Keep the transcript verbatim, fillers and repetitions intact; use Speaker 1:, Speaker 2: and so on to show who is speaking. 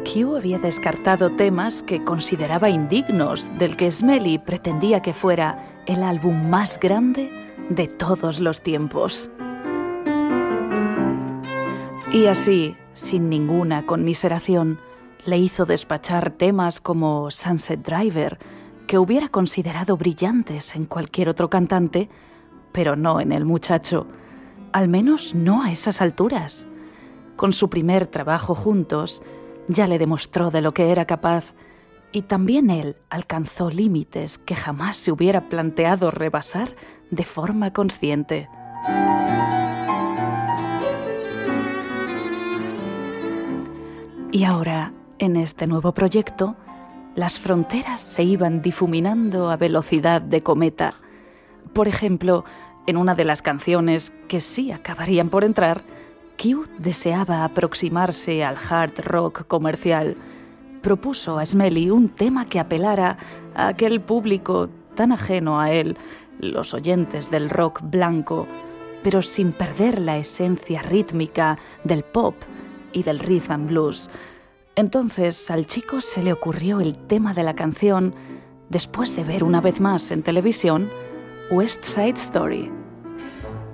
Speaker 1: Q había descartado temas que consideraba indignos del que Smelly pretendía que fuera el álbum más grande de todos los tiempos. Y así, sin ninguna conmiseración, le hizo despachar temas como Sunset Driver, que hubiera considerado brillantes en cualquier otro cantante, pero no en el muchacho, al menos no a esas alturas. Con su primer trabajo juntos, ya le demostró de lo que era capaz, y también él alcanzó límites que jamás se hubiera planteado rebasar de forma consciente. Y ahora, en este nuevo proyecto, las fronteras se iban difuminando a velocidad de cometa. Por ejemplo, en una de las canciones que sí acabarían por entrar, Q deseaba aproximarse al hard rock comercial. Propuso a Smelly un tema que apelara a aquel público tan ajeno a él, los oyentes del rock blanco, pero sin perder la esencia rítmica del pop y del rhythm and blues. Entonces al chico se le ocurrió el tema de la canción, después de ver una vez más en televisión West Side Story.